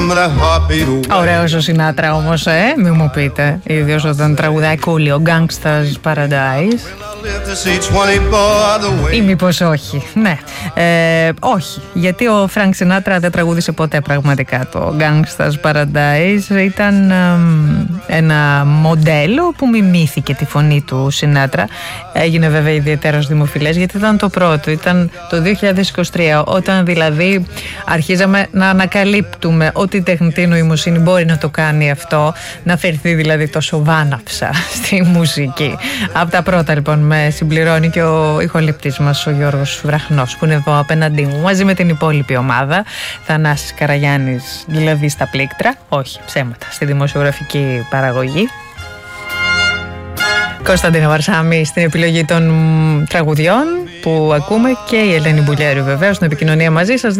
Ωραίος ο Σινάτρα όμως, μη μου πείτε. Ιδίως όταν τραγουδάει Coolio, Gangsta's Paradise. Ή μήπως όχι? Ναι, όχι. Γιατί ο Φρανκ Σινάτρα δεν τραγούδισε ποτέ πραγματικά το Gangsta's Paradise. Ήταν ένα μοντέλο που μιμήθηκε τη φωνή του Σινάτρα. Έγινε βέβαια ιδιαίτερος δημοφιλές γιατί ήταν το πρώτο. Ήταν το 2023, όταν δηλαδή αρχίζαμε να ανακαλύπτουμε ότι η τεχνητή νοημοσύνη μπορεί να το κάνει αυτό, να φερθεί δηλαδή τόσο βάναυσα στη μουσική. Από τα πρώτα λοιπόν με συμπληρώνει και ο ηχοληπτής μας ο Γιώργος Βραχνός, που είναι εδώ απέναντί μου μαζί με την υπόλοιπη ομάδα. Θανάσης Καραγιάννης δηλαδή στα πλήκτρα, όχι ψέματα, στη δημοσιογραφική παραγωγή. Κωνσταντίνα Βαρσάμη στην επιλογή των τραγουδιών που ακούμε και η Ελένη Μπουλιέρου βεβαίως στην επικοινωνία μαζί σας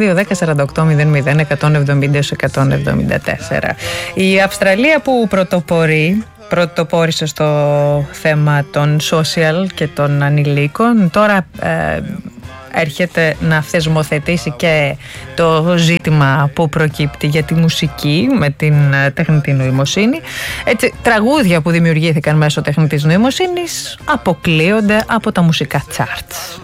2-10-48-00-174. Η Αυστραλία που πρωτοπόρησε στο θέμα των social και των ανηλίκων, τώρα έρχεται να θεσμοθετήσει και το ζήτημα που προκύπτει για τη μουσική με την τεχνητή νοημοσύνη. Έτσι, τραγούδια που δημιουργήθηκαν μέσω τεχνητής νοημοσύνης αποκλείονται από τα μουσικά charts.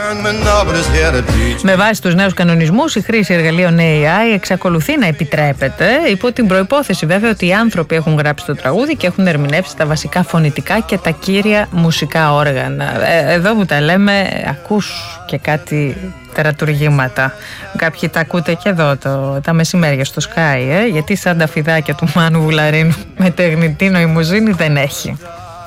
Με βάση τους νέους κανονισμούς, η χρήση εργαλείων AI εξακολουθεί να επιτρέπεται, υπό την προϋπόθεση βέβαια ότι οι άνθρωποι έχουν γράψει το τραγούδι και έχουν ερμηνεύσει τα βασικά φωνητικά και τα κύρια μουσικά όργανα. Εδώ που τα λέμε, ακούς και κάτι τερατουργήματα. Κάποιοι τα ακούτε και εδώ τα μεσημέρια στο Sky, γιατί σαν τα φιδάκια του Μάνου Βουλαρίνου με τεχνητή νοημοσύνη δεν έχει.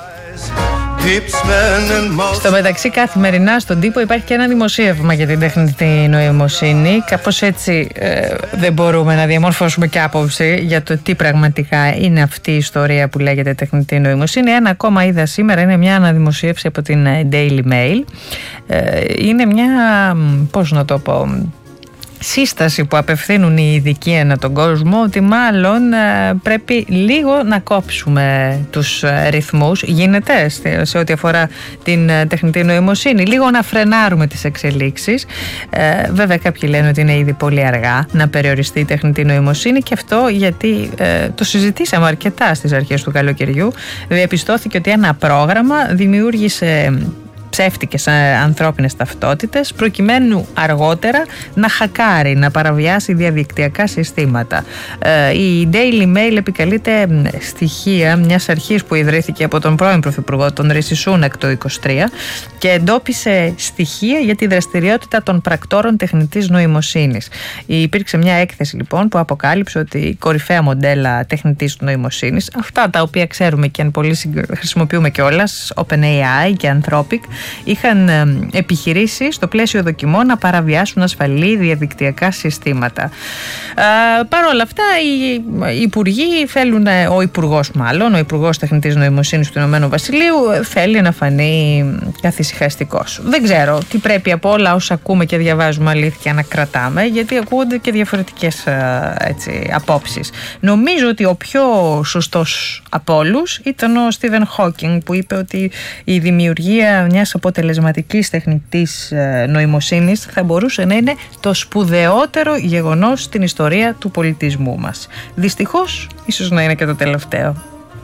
Στο μεταξύ, καθημερινά στον τύπο υπάρχει και ένα δημοσίευμα για την τεχνητή νοημοσύνη. Κάπως έτσι δεν μπορούμε να διαμορφώσουμε και άποψη για το τι πραγματικά είναι αυτή η ιστορία που λέγεται τεχνητή νοημοσύνη. Ένα ακόμα είδα σήμερα, είναι μια αναδημοσίευση από την Daily Mail. Είναι μια, πώς να το πω, σύσταση που απευθύνουν οι ειδικοί ανά τον κόσμο, ότι μάλλον πρέπει λίγο να κόψουμε τους ρυθμούς. Γίνεται σε ό,τι αφορά την τεχνητή νοημοσύνη, λίγο να φρενάρουμε τις εξελίξεις. Βέβαια κάποιοι λένε ότι είναι ήδη πολύ αργά να περιοριστεί η τεχνητή νοημοσύνη, και αυτό γιατί το συζητήσαμε αρκετά στις αρχές του καλοκαιριού. Διαπιστώθηκε ότι ένα πρόγραμμα δημιούργησε ψεύτικες ανθρώπινες ταυτότητες προκειμένου αργότερα να χακάρει, να παραβιάσει διαδικτυακά συστήματα. Η Daily Mail επικαλείται στοιχεία μιας αρχής που ιδρύθηκε από τον πρώην Πρωθυπουργό, τον Ρίση Σούνακ, το 2023, και εντόπισε στοιχεία για τη δραστηριότητα των πρακτόρων τεχνητής νοημοσύνης. Υπήρξε μια έκθεση λοιπόν που αποκάλυψε ότι η κορυφαία μοντέλα τεχνητής νοημοσύνης, αυτά τα οποία ξέρουμε και αν πολύ χρησιμοποιούμε κιόλας, OpenAI και Anthropic, είχαν επιχειρήσει στο πλαίσιο δοκιμών να παραβιάσουν ασφαλή διαδικτυακά συστήματα. Παρ' όλα αυτά, οι υπουργοί θέλουν, ο Υπουργός Τεχνητής Νοημοσύνης του Ηνωμένου Βασιλείου θέλει να φανεί καθησυχαστικός. Δεν ξέρω τι πρέπει από όλα όσα ακούμε και διαβάζουμε αλήθεια να κρατάμε, γιατί ακούγονται και διαφορετικές απόψεις. Νομίζω ότι ο πιο σωστός από όλους ήταν ο Στίβεν Χόκινγκ, που είπε ότι η δημιουργία μιας αποτελεσματικής τεχνητής νοημοσύνης θα μπορούσε να είναι το σπουδαιότερο γεγονός στην ιστορία του πολιτισμού μας. Δυστυχώς, ίσως να είναι και το τελευταίο.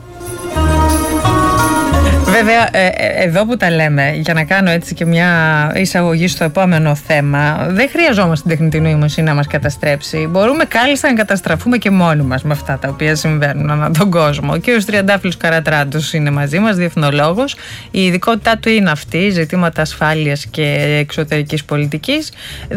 Βέβαια, εδώ που τα λέμε, για να κάνω έτσι και μια εισαγωγή στο επόμενο θέμα, δεν χρειαζόμαστε την τεχνητή νοημοσύνη να μας καταστρέψει. Μπορούμε κάλλιστα να καταστραφούμε και μόνοι μας με αυτά τα οποία συμβαίνουν ανά τον κόσμο. Ο κ. Τριαντάφυλλος Καρατράντος είναι μαζί μας, διεθνολόγος. Η ειδικότητά του είναι αυτή, ζητήματα ασφάλειας και εξωτερικής πολιτικής.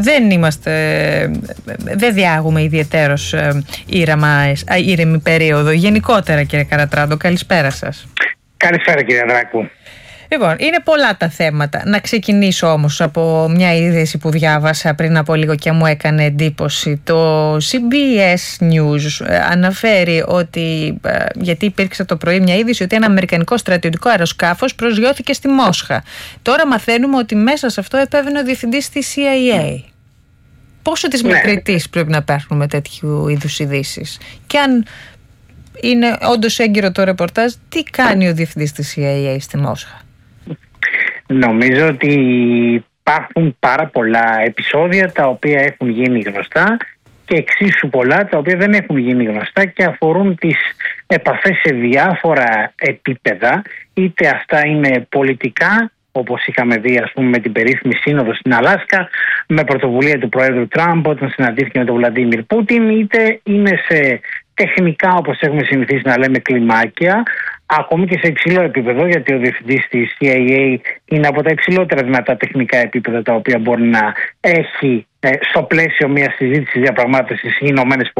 Δεν διάγουμε ιδιαιτέρως ήρεμη περίοδο. Γενικότερα, κύριε Καρατράντο, καλησπέρα σας. Καλησπέρα, κύριε Ανδράκου. Λοιπόν, είναι πολλά τα θέματα. Να ξεκινήσω όμως από μια είδηση που διάβασα πριν από λίγο και μου έκανε εντύπωση. Το CBS News αναφέρει ότι, γιατί υπήρξε το πρωί μια είδηση ότι ένα αμερικανικό στρατιωτικό αεροσκάφος προσγειώθηκε στη Μόσχα. Τώρα μαθαίνουμε ότι μέσα σε αυτό επέβαινε ο διευθυντής της CIA. Πόσο της μετρητής πρέπει να παίρνουμε τέτοιου είδους ειδήσεις? Και αν είναι όντως έγκυρο το ρεπορτάζ, τι κάνει ο διευθυντής της CIA στη Μόσχα? Νομίζω ότι υπάρχουν πάρα πολλά επεισόδια τα οποία έχουν γίνει γνωστά και εξίσου πολλά, τα οποία δεν έχουν γίνει γνωστά και αφορούν τις επαφές σε διάφορα επίπεδα, είτε αυτά είναι πολιτικά, όπως είχαμε δει ας πούμε με την περίφημη σύνοδο στην Αλάσκα, με πρωτοβουλία του Προέδρου Τραμπ όταν συναντήθηκε με τον Βλαντίμιρ Πούτιν, είτε είναι σε τεχνικά, όπως έχουμε συνηθίσει να λέμε, κλιμάκια, ακόμη και σε υψηλό επίπεδο, γιατί ο διευθυντής της CIA είναι από τα υψηλότερα δυνατά τεχνικά επίπεδα τα οποία μπορεί να έχει στο πλαίσιο μιας συζήτησης διαπραγμάτευσης στις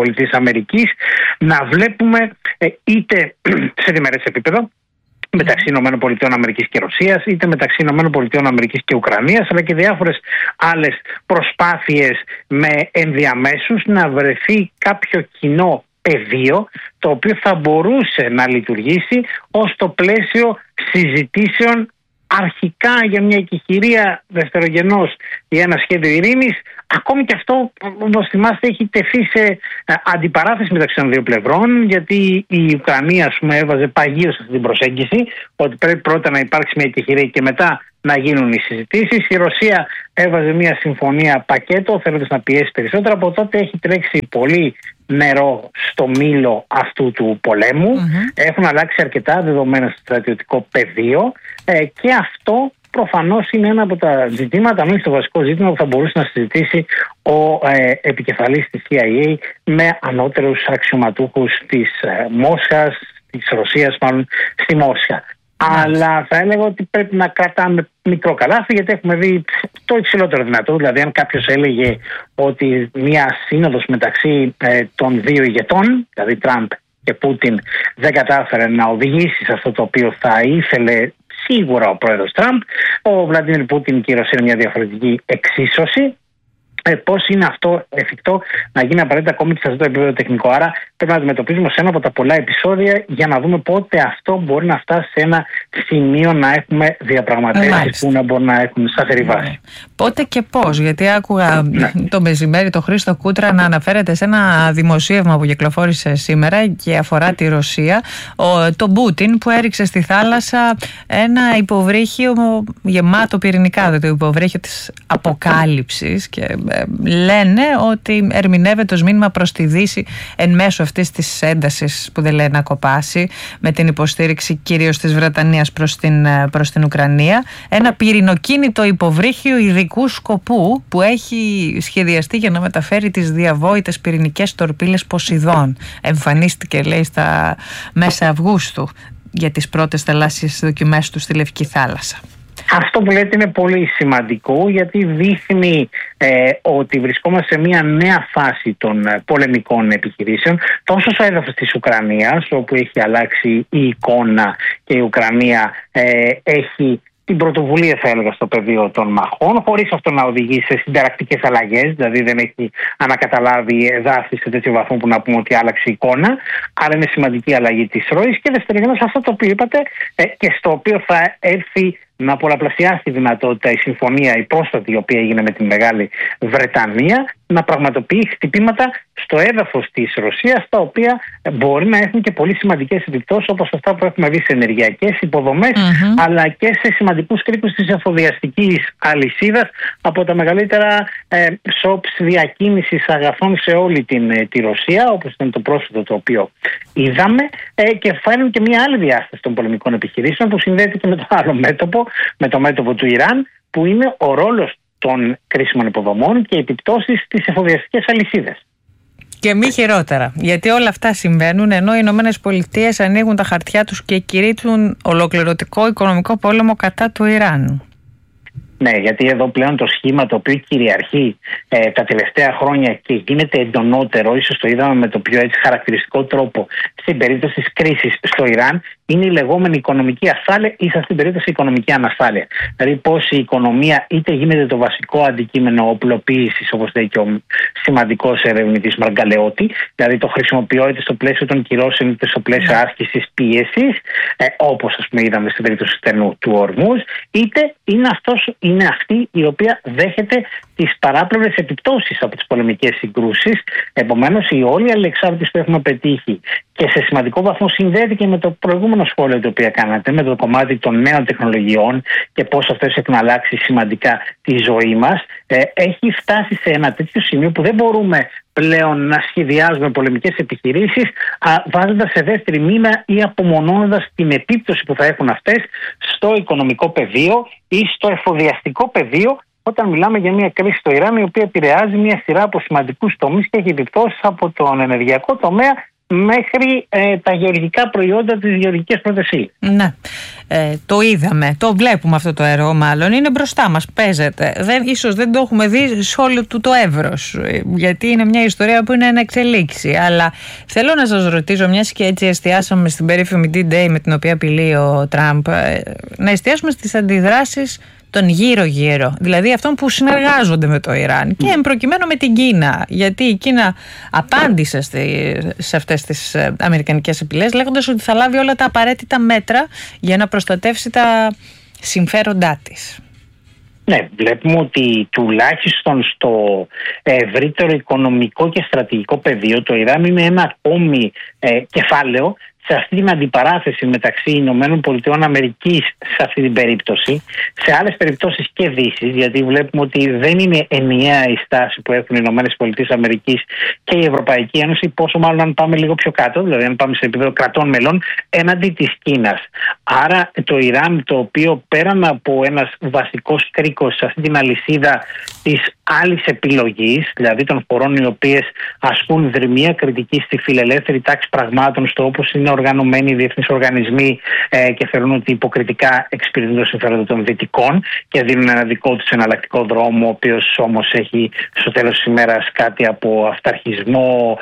ΗΠΑ, να βλέπουμε είτε σε διμερές επίπεδο μεταξύ ΗΠΑ και Ρωσίας, είτε μεταξύ ΗΠΑ και Ουκρανίας, αλλά και διάφορες άλλες προσπάθειες με ενδιαμέσους να βρεθεί κάποιο κοινό πεδίο το οποίο θα μπορούσε να λειτουργήσει ως το πλαίσιο συζητήσεων αρχικά για μια εκεχηρία δευτερογενώς για ένα σχέδιο ειρήνης. Ακόμη και αυτό, όπως θυμάστε, έχει τεθεί σε αντιπαράθεση μεταξύ των δύο πλευρών, γιατί η Ουκρανία, ας πούμε, έβαζε παγίως αυτή την προσέγγιση ότι πρέπει πρώτα να υπάρξει μια εκεχηρία και μετά να γίνουν οι συζητήσεις. Η Ρωσία έβαζε μια συμφωνία πακέτο, θέλοντας να πιέσει περισσότερο. Από τότε έχει τρέξει πολύ νερό στο μήλο αυτού του πολέμου. Έχουν αλλάξει αρκετά δεδομένα στο στρατιωτικό πεδίο και αυτό προφανώς είναι ένα από τα ζητήματα, αν όχι το βασικό ζήτημα που θα μπορούσε να συζητήσει ο επικεφαλής της CIA με ανώτερους αξιωματούχους της Μόσχας, της Ρωσίας μάλλον, στη Μόσχα. Αλλά θα έλεγα ότι πρέπει να κρατάμε μικρό καλάθι, γιατί έχουμε δει το υψηλότερο δυνατό. Δηλαδή, αν κάποιος έλεγε ότι μια σύνοδος μεταξύ των δύο ηγετών, δηλαδή Τραμπ και Πούτιν, δεν κατάφερε να οδηγήσει σε αυτό το οποίο θα ήθελε σίγουρα ο πρόεδρος Τραμπ, ο Βλαντίμιρ Πούτιν και η Ρωσία είναι μια διαφορετική εξίσωση. Πώς είναι αυτό εφικτό να γίνει απαραίτητα ακόμη και σε αυτό το επίπεδο τεχνικό? Άρα πρέπει να αντιμετωπίζουμε σε ένα από τα πολλά επεισόδια για να δούμε πότε αυτό μπορεί να φτάσει σε ένα σημείο να έχουμε διαπραγματεύσεις που να μπορούν να έχουν σταθερή βάση. Πότε και πώς? Γιατί άκουγα το μεσημέρι τον Χρήστο Κούτρα να αναφέρεται σε ένα δημοσίευμα που κυκλοφόρησε σήμερα και αφορά τη Ρωσία, τον Πούτιν που έριξε στη θάλασσα ένα υποβρύχιο γεμάτο πυρηνικά, δηλαδή το υποβρύχιο της αποκάλυψης, και λένε ότι ερμηνεύεται ως μήνυμα προς τη Δύση εν μέσω αυτής της έντασης που δεν λέει να κοπάσει, με την υποστήριξη κυρίως της Βρετανίας προς την Ουκρανία, ένα πυρηνοκίνητο υποβρύχιο ειδικού σκοπού που έχει σχεδιαστεί για να μεταφέρει τις διαβόητες πυρηνικές τορπίλες Ποσειδών. Εμφανίστηκε, λέει, στα μέσα Αυγούστου για τις πρώτες θαλάσσιες δοκιμές του στη Λευκή Θάλασσα. Αυτό που λέτε είναι πολύ σημαντικό, γιατί δείχνει ότι βρισκόμαστε σε μια νέα φάση των πολεμικών επιχειρήσεων, τόσο στο έδαφος της Ουκρανίας, όπου έχει αλλάξει η εικόνα και η Ουκρανία έχει την πρωτοβουλία, θα έλεγα, στο πεδίο των μαχών, χωρίς αυτό να οδηγεί σε συνταρακτικές αλλαγές, δηλαδή δεν έχει ανακαταλάβει εδάφη σε τέτοιο βαθμό που να πούμε ότι άλλαξε η εικόνα, αλλά είναι σημαντική αλλαγή της ροής. Και δευτερογενώς αυτό το οποίο είπατε και στο οποίο θα έρθει να πολλαπλασιάσει τη δυνατότητα η συμφωνία, η πρόσφατη, η οποία έγινε με τη Μεγάλη Βρετανία, να πραγματοποιεί χτυπήματα στο έδαφος της Ρωσίας, τα οποία μπορεί να έχουν και πολύ σημαντικές επιπτώσεις, όπως αυτά που έχουμε δει σε ενεργειακές υποδομές, αλλά και σε σημαντικούς κρίκους της εφοδιαστικής αλυσίδας από τα μεγαλύτερα shops διακίνησης αγαθών σε όλη τη Ρωσία, όπως ήταν το πρόσφατο το οποίο είδαμε, και φέρνουν και μια άλλη διάσταση των πολεμικών επιχειρήσεων που συνδέεται και με το άλλο μέτωπο, με το μέτωπο του Ιράν, που είναι ο ρόλος των κρίσιμων υποδομών και οι επιπτώσεις στις εφοδιαστικές αλυσίδες. Και μη χειρότερα, γιατί όλα αυτά συμβαίνουν ενώ οι Ηνωμένες Πολιτείες ανοίγουν τα χαρτιά τους και κηρύττουν ολοκληρωτικό οικονομικό πόλεμο κατά του Ιράν. Ναι, γιατί εδώ πλέον το σχήμα το οποίο κυριαρχεί τα τελευταία χρόνια και γίνεται εντονότερο, ίσως το είδαμε με το πιο έτσι χαρακτηριστικό τρόπο στην περίπτωση της κρίσης στο Ιράν, είναι η λεγόμενη οικονομική ασφάλεια ή, σε αυτήν την περίπτωση, η οικονομική ανασφάλεια. Δηλαδή, πώς η οικονομία είτε γίνεται το βασικό αντικείμενο οπλοποίησης, όπως λέει και ο σημαντικός ερευνητής Μαργκαλεώτη, δηλαδή το χρησιμοποιώ είτε στο πλαίσιο των κυρώσεων είτε στο πλαίσιο άσκησης πίεσης, όπως ας πούμε είδαμε στην περίπτωση του στενού του Ορμούζ, είτε είναι αυτή η οποία δέχεται τις παράπλευρες επιπτώσεις από τις πολεμικές συγκρούσεις. Επομένως, η όλη αλληλεξάρτηση που έχουμε πετύχει και σε σημαντικό βαθμό συνδέεται και με το προηγούμενο σχόλιο το οποίο κάνατε, με το κομμάτι των νέων τεχνολογιών και πώς αυτές έχουν αλλάξει σημαντικά τη ζωή μας, έχει φτάσει σε ένα τέτοιο σημείο που δεν μπορούμε πλέον να σχεδιάζουμε πολεμικές επιχειρήσεις βάζοντας σε δεύτερη μοίρα ή απομονώνοντας την επίπτωση που θα έχουν αυτές στο οικονομικό πεδίο ή στο εφοδιαστικό πεδίο, όταν μιλάμε για μια κρίση στο Ιράν η οποία επηρεάζει μια σειρά από σημαντικούς τομείς και έχει επιπτώσεις από τον ενεργειακό τομέα μέχρι τα γεωργικά προϊόντα, τις γεωργικές πρωτεσίλες. Ναι, το είδαμε, το βλέπουμε αυτό το έργο μάλλον, είναι μπροστά μας, παίζεται. Ίσως δεν το έχουμε δει σε όλο του το εύρος, γιατί είναι μια ιστορία που είναι ένα εξελίξη. Αλλά θέλω να σας ρωτήσω, μιας και έτσι εστιάσαμε στην περίφημη D-Day με την οποία απειλεί ο Τραμπ, να εστιάσουμε στις αντιδράσεις των γύρω-γύρω, δηλαδή αυτών που συνεργάζονται με το Ιράν και εμπροκειμένου με την Κίνα, γιατί η Κίνα απάντησε σε αυτές τις αμερικανικές απειλές λέγοντας ότι θα λάβει όλα τα απαραίτητα μέτρα για να προστατεύσει τα συμφέροντά της. Ναι, βλέπουμε ότι τουλάχιστον στο ευρύτερο οικονομικό και στρατηγικό πεδίο το Ιράν είναι ένα ακόμη κεφάλαιο σε αυτή την αντιπαράθεση μεταξύ Ηνωμένων Πολιτειών Αμερικής σε αυτή την περίπτωση, σε άλλες περιπτώσεις και Δύσης, γιατί βλέπουμε ότι δεν είναι ενιαία η στάση που έχουν οι Ηνωμένες Πολιτείες Αμερικής και η Ευρωπαϊκή Ένωση, πόσο μάλλον αν πάμε λίγο πιο κάτω, δηλαδή αν πάμε σε επίπεδο κρατών μελών, έναντι της Κίνας. Άρα το Ιράν, το οποίο πέραν από ένας βασικός κρίκος σε αυτή την αλυσίδα της άλλης επιλογής, δηλαδή των χωρών οι οποίες ασκούν δρυμία κριτική στη φιλελεύθερη τάξη πραγμάτων, στο όπως είναι οργανωμένοι οι διεθνείς οργανισμοί και θεωρούν ότι υποκριτικά εξυπηρετούν το συμφέρον των Δυτικών και δίνουν ένα δικό τους εναλλακτικό δρόμο, ο οποίος όμως έχει στο τέλος της ημέρας κάτι από αυταρχισμό,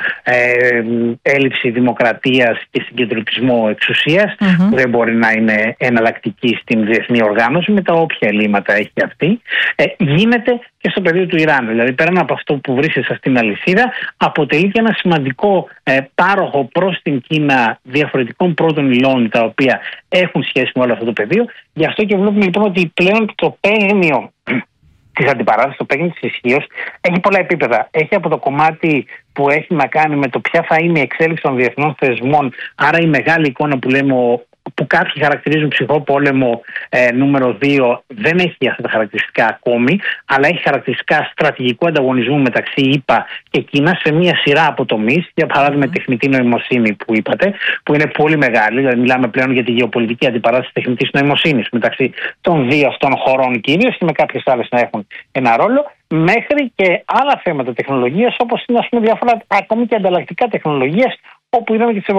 έλλειψη δημοκρατίας και συγκεντρωτισμό εξουσίας, που δεν μπορεί να είναι εναλλακτική στην διεθνή οργάνωση με τα όποια ελλείμματα έχει αυτή. Γίνεται και στο πεδίο του Ιράν. Δηλαδή, πέραν από αυτό που βρίσκεται σε αυτήν την αλυσίδα, αποτελεί και ένα σημαντικό πάροχο προς την Κίνα διαφορετικών πρώτων υλών, τα οποία έχουν σχέση με όλο αυτό το πεδίο. Γι' αυτό και βλέπουμε λοιπόν ότι πλέον το παίγνιο της αντιπαράθεσης, το παίγνιο της ισχύως, έχει πολλά επίπεδα. Έχει από το κομμάτι που έχει να κάνει με το ποια θα είναι η εξέλιξη των διεθνών θεσμών, άρα η μεγάλη εικόνα που λέμε, που κάποιοι χαρακτηρίζουν ψυχρό πόλεμο νούμερο 2, δεν έχει αυτά τα χαρακτηριστικά ακόμη, αλλά έχει χαρακτηριστικά στρατηγικού ανταγωνισμού μεταξύ ΗΠΑ και Κίνα σε μια σειρά από τομείς. Για παράδειγμα, η τεχνητή νοημοσύνη που είπατε, που είναι πολύ μεγάλη. Δηλαδή, μιλάμε πλέον για τη γεωπολιτική αντιπαράθεση τεχνητής νοημοσύνης μεταξύ των δύο αυτών χωρών κυρίως και με κάποιες άλλες να έχουν ένα ρόλο, μέχρι και άλλα θέματα τεχνολογίας, όπως είναι διάφορα ακόμη και ανταλλακτικά τεχνολογίας, όπου είδαμε και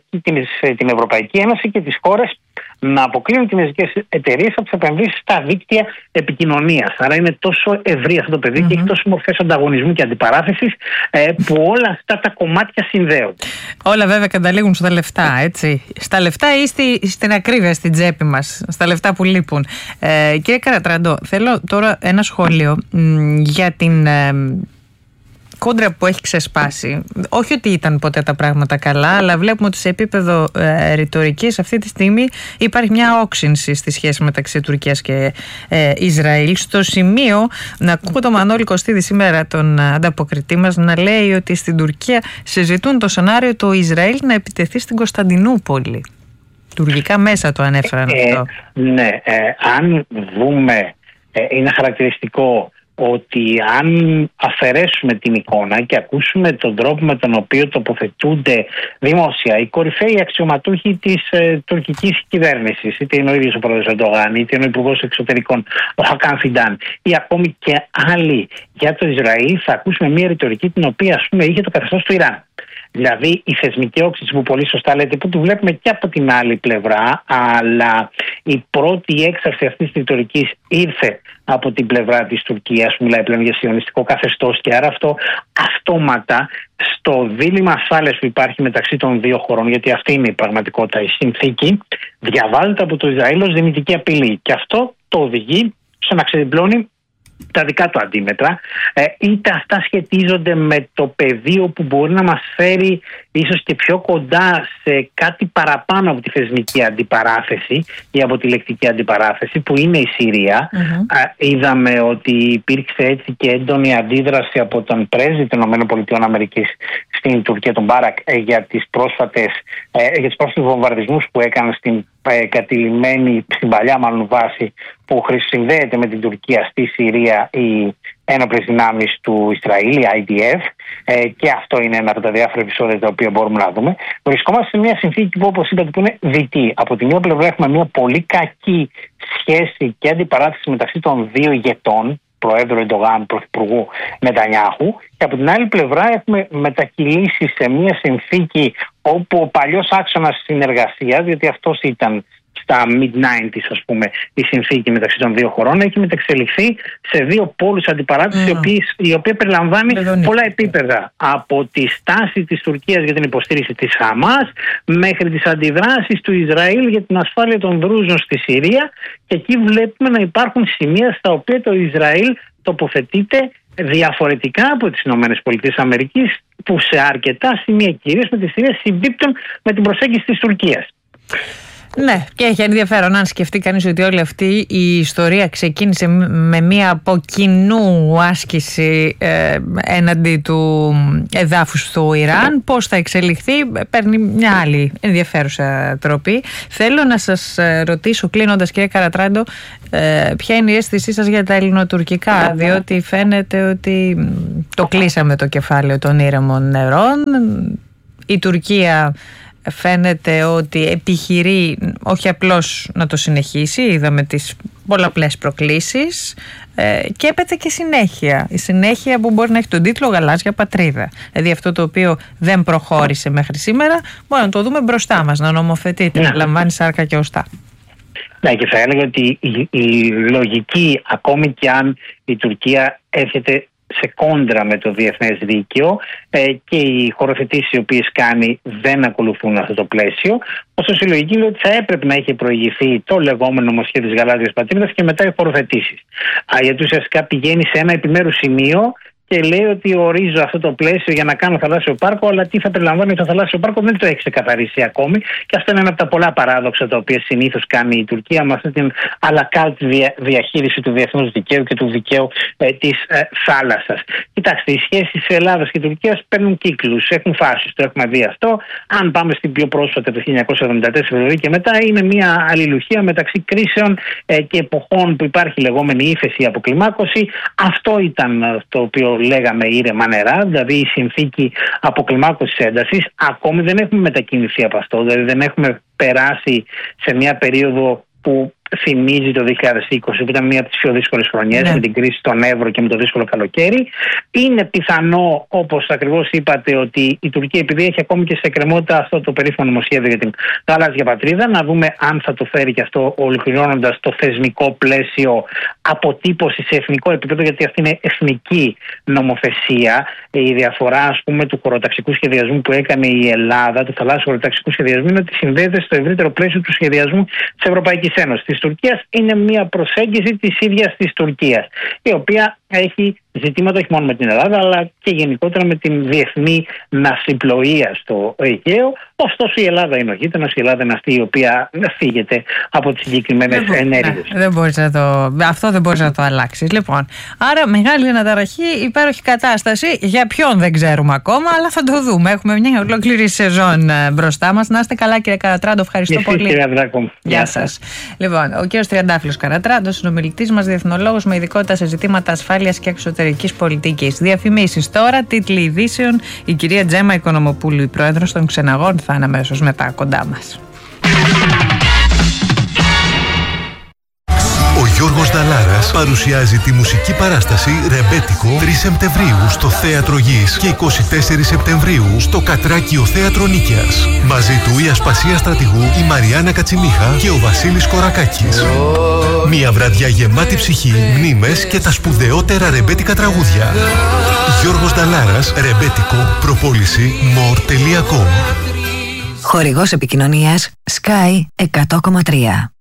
την Ευρωπαϊκή Ένωση και τις χώρες να αποκλείουν κινέζικες εταιρείες από τις επενδύσεις στα δίκτυα επικοινωνίας. Άρα είναι τόσο ευρύ αυτό το πεδίο και έχει τόσο μορφές ανταγωνισμού και αντιπαράθεσης που όλα αυτά τα κομμάτια συνδέονται. Όλα βέβαια καταλήγουν στα λεφτά, έτσι. Στα λεφτά ή στην ακρίβεια στην τσέπη μας, στα λεφτά που λείπουν. Κύριε Καρατραντό, θέλω τώρα ένα σχόλιο για την κόντρα που έχει ξεσπάσει. Όχι ότι ήταν ποτέ τα πράγματα καλά, αλλά βλέπουμε ότι σε επίπεδο ρητορικής αυτή τη στιγμή υπάρχει μια όξυνση στη σχέση μεταξύ Τουρκίας και Ισραήλ, στο σημείο να ακούω τον Μανώλη Κωστίδη σήμερα, τον ανταποκριτή μας, να λέει ότι στην Τουρκία συζητούν το σενάριο το Ισραήλ να επιτεθεί στην Κωνσταντινούπολη. Τουρκικά μέσα το ανέφεραν αυτό. Ναι, αν δούμε, είναι χαρακτηριστικό ότι αν αφαιρέσουμε την εικόνα και ακούσουμε τον τρόπο με τον οποίο τοποθετούνται δημόσια οι κορυφαίοι αξιωματούχοι της τουρκικής κυβέρνησης, είτε είναι ο ίδιος ο πρόεδρος Ερντογάν, είτε είναι ο υπουργός εξωτερικών ο Χακάν Φιντάν, ή ακόμη και άλλοι για το Ισραήλ, θα ακούσουμε μια ρητορική την οποία είχε το καθεστώς του Ιράν. Δηλαδή η θεσμική όξυνση που πολύ σωστά λέτε, που τη βλέπουμε και από την άλλη πλευρά, αλλά η πρώτη έξαρση αυτής της ρητορικής ήρθε από την πλευρά της Τουρκίας, που μιλάει πλέον για σιωνιστικό καθεστώς, και άρα αυτό αυτόματα στο δίλημμα ασφάλειας που υπάρχει μεταξύ των δύο χωρών, γιατί αυτή είναι η πραγματικότητα, η συνθήκη, διαβάζεται από το Ισραήλ ως δυνητική απειλή. Και αυτό το οδηγεί στο να ξεδιπλώνει τα δικά του αντίμετρα, είτε αυτά σχετίζονται με το πεδίο που μπορεί να μας φέρει ίσως και πιο κοντά σε κάτι παραπάνω από τη θεσμική αντιπαράθεση ή από τη λεκτική αντιπαράθεση, που είναι η Συρία. Είδαμε ότι υπήρξε έτσι και έντονη αντίδραση από τον πρέσβη των ΗΠΑ στην Τουρκία, τον Μπάρακ, για τις πρόσφατους βομβαρδισμούς που έκαναν στην κατηλημένη, στην παλιά μάλλον βάση που συνδέεται με την Τουρκία στη Συρία, οι ένοπλες δυνάμεις του Ισραήλ, η IDF, και αυτό είναι ένα από τα διάφορα επεισόδια τα οποία μπορούμε να δούμε. Βρισκόμαστε σε μια συνθήκη που, όπως είπατε, που είναι δυτή. Από τη μία πλευρά έχουμε μια πολύ κακή σχέση και αντιπαράθεση μεταξύ των δύο ηγετών, Προέδρου Ερντογάν, Πρωθυπουργού Νετανιάχου, και από την άλλη πλευρά έχουμε μετακυλήσει σε μια συνθήκη όπου ο παλιός άξονας συνεργασίας, γιατί αυτός ήταν στα mid-90s, ας πούμε, η συνθήκη μεταξύ των δύο χωρών, έχει μεταξελιχθεί σε δύο πόλους αντιπαράθεσης, η οποία περιλαμβάνει πολλά επίπεδα. Από τη στάση της Τουρκίας για την υποστήριξη της Χαμάς μέχρι τις αντιδράσεις του Ισραήλ για την ασφάλεια των Δρούζων στη Συρία, και εκεί βλέπουμε να υπάρχουν σημεία στα οποία το Ισραήλ τοποθετείται διαφορετικά από τις ΗΠΑ, που σε αρκετά σημεία, κυρίως με τη Συρία, συμπίπτουν με την προσέγγιση της Τουρκίας. Ναι, και έχει ενδιαφέρον αν σκεφτεί κανείς ότι όλη αυτή η ιστορία ξεκίνησε με μία από κοινού άσκηση έναντι του εδάφους του Ιράν. Πώς θα εξελιχθεί, παίρνει μια άλλη ενδιαφέρουσα τροπή. Θέλω να σας ρωτήσω, κλείνοντας, κύριε Καρατράντο, ποια είναι η αίσθησή σας για τα ελληνοτουρκικά, διότι φαίνεται ότι το κλείσαμε το κεφάλαιο των ήρεμων νερών. Η Τουρκία φαίνεται ότι επιχειρεί όχι απλώς να το συνεχίσει, είδαμε τις πολλαπλές προκλήσεις, και έπεται και συνέχεια. Η συνέχεια που μπορεί να έχει τον τίτλο «Γαλάζια πατρίδα». Δηλαδή αυτό το οποίο δεν προχώρησε μέχρι σήμερα, μπορεί να το δούμε μπροστά μας, να νομοθετείται, να λαμβάνει σάρκα και οστά. Ναι, και θα έλεγα ότι η λογική, ακόμη και αν η Τουρκία έρχεται σε κόντρα με το διεθνές δίκαιο, και οι χωροθετήσεις οι οποίες κάνει δεν ακολουθούν αυτό το πλαίσιο, ωστόσο η λογική είναι ότι θα έπρεπε να έχει προηγηθεί το λεγόμενο νομοσχέδιο της Γαλάζιας Πατρίδας και μετά οι χωροθετήσεις. Γιατί ουσιαστικά πηγαίνει σε ένα επιμέρους σημείο και λέει ότι ορίζω αυτό το πλαίσιο για να κάνω θαλάσσιο πάρκο, αλλά τι θα περιλαμβάνει το θαλάσσιο πάρκο δεν το έχει ξεκαθαρίσει ακόμη. Και αυτό είναι ένα από τα πολλά παράδοξα τα οποία συνήθως κάνει η Τουρκία με αυτή την à la carte διαχείριση του διεθνούς δικαίου και του δικαίου της θάλασσας. Κοιτάξτε, οι σχέσεις της Ελλάδας και Τουρκίας παίρνουν κύκλους, έχουν φάσεις, το έχουμε δει αυτό. Αν πάμε στην πιο πρόσφατη, το 1974 δηλαδή και μετά, είναι μια αλληλουχία μεταξύ κρίσεων και εποχών που υπάρχει λεγόμενη ύφεση ή αποκλιμάκωση. Αυτό ήταν το οποίο λέγαμε ήρεμα νερά, δηλαδή η συνθήκη αποκλιμάκωσης έντασης. Ακόμη δεν έχουμε μετακινηθεί από αυτό, δηλαδή δεν έχουμε περάσει σε μια περίοδο που θυμίζει το 2020, που ήταν μία από τις πιο δύσκολες χρονιές, με την κρίση στον Εύρο και με το δύσκολο καλοκαίρι. Είναι πιθανό, όπως ακριβώς είπατε, ότι η Τουρκία, επειδή έχει ακόμη και σε εκκρεμότητα αυτό το περίφημο νομοσχέδιο για την Γαλάζια Πατρίδα, να δούμε αν θα το φέρει και αυτό, ολοκληρώνοντας το θεσμικό πλαίσιο, αποτύπωση σε εθνικό επίπεδο, γιατί αυτή είναι εθνική νομοθεσία. Η διαφορά, ας πούμε, του χωροταξικού σχεδιασμού που έκανε η Ελλάδα, του θαλάσσιου χωροταξικού σχεδιασμού, είναι ότι συνδέεται στο ευρύτερο πλαίσιο του σχεδιασμού της Ευρωπαϊκής Ένωσης. Της Τουρκίας είναι μια προσέγγιση της ίδιας της Τουρκίας, η οποία έχει ζητήματα όχι μόνο με την Ελλάδα, αλλά και γενικότερα με την διεθνή ναυσιπλοεία στο Αιγαίο. Ωστόσο, η Ελλάδα είναι ο γείτονας, η Ελλάδα είναι αυτή η οποία φύγεται από τις συγκεκριμένες ενέργειες. Αυτό δεν μπορείς να το αλλάξεις. Λοιπόν, άρα μεγάλη αναταραχή, υπέροχη κατάσταση. Για ποιον δεν ξέρουμε ακόμα, αλλά θα το δούμε. Έχουμε μια ολόκληρη σεζόν μπροστά μας. Να είστε καλά, κύριε Καρατράντο. Ευχαριστώ πολύ. Κύριε Ανδράκο. Γεια σας. Λοιπόν, ο κύριος Τριαντάφυλλος Καρατράντος, συνομιλητής μας, διεθνολόγος με ειδικότητα σε ζητήματα ασφάλειας και εξωτερικής πολιτικής. Διαφημίσεις τώρα, τίτλοι ειδήσεων. Η κυρία Τζέμα Οικονομοπούλου, η πρόεδρος των Ξεναγών, θα είναι αμέσως μετά κοντά μας. Ο Γιώργος Νταλάρας παρουσιάζει τη μουσική παράσταση «Ρεμπέτικο» 3 Σεπτεμβρίου στο Θέατρο Γης και 24 Σεπτεμβρίου στο Κατράκιο Θέατρο Νίκαιας. Μαζί του η Ασπασία Στρατηγού, η Μαριάννα Κατσιμίχα και ο Βασίλης Κορακάκης. Μια βραδιά γεμάτη ψυχή, μνήμες και τα σπουδαιότερα ρεμπέτικα τραγούδια. Γιώργος Νταλάρας, Ρεμπέτικο, προπόληση more.com. Χορηγός επικοινωνίας Sky 100,3.